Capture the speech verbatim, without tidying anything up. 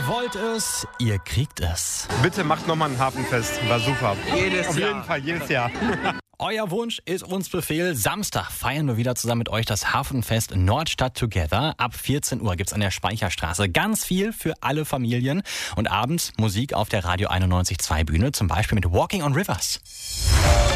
wollt es, ihr kriegt es. Bitte macht nochmal ein Hafenfest, war super. Jedes Auf Jahr. jeden Fall, jedes Jahr. Euer Wunsch ist uns Befehl. Samstag feiern wir wieder zusammen mit euch das Hafenfest Nordstadt Together. Ab vierzehn Uhr gibt's an der Speicherstraße ganz viel für alle Familien. Und abends Musik auf der Radio einundneunzig Komma zwei Bühne, zum Beispiel mit Walking on Rivers.